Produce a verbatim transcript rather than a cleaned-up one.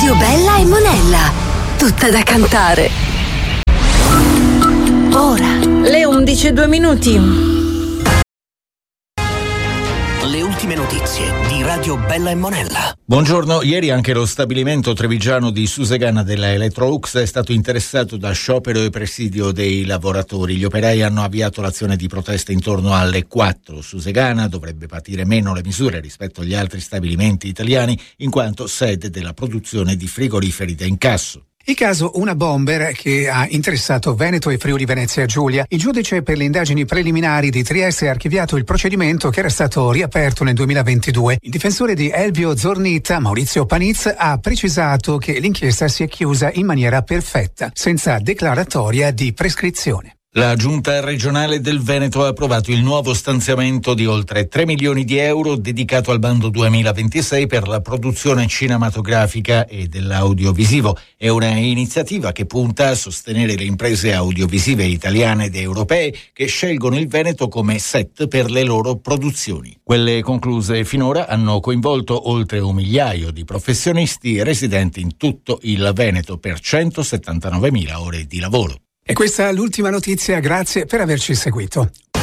Radio Bella e Monella, tutta da cantare. Ora le undici e due minuti. Le ultime notizie di Radio Bella e Monella. Buongiorno, ieri anche lo stabilimento trevigiano di Susegana della Electrolux è stato interessato da sciopero e presidio dei lavoratori. Gli operai hanno avviato l'azione di protesta intorno alle quattro. Susegana dovrebbe patire meno le misure rispetto agli altri stabilimenti italiani in quanto sede della produzione di frigoriferi da incasso. Il caso Una Bomber, che ha interessato Veneto e Friuli Venezia Giulia. Il giudice per le indagini preliminari di Trieste ha archiviato il procedimento che era stato riaperto nel duemilaventidue. Il difensore di Elvio Zornita, Maurizio Paniz, ha precisato che l'inchiesta si è chiusa in maniera perfetta, senza declaratoria di prescrizione. La Giunta regionale del Veneto ha approvato il nuovo stanziamento di oltre tre milioni di euro dedicato al bando duemilaventisei per la produzione cinematografica e dell'audiovisivo. È una iniziativa che punta a sostenere le imprese audiovisive italiane ed europee che scelgono il Veneto come set per le loro produzioni. Quelle concluse finora hanno coinvolto oltre un migliaio di professionisti residenti in tutto il Veneto per centosettantanovemila ore di lavoro. E questa è l'ultima notizia, grazie per averci seguito.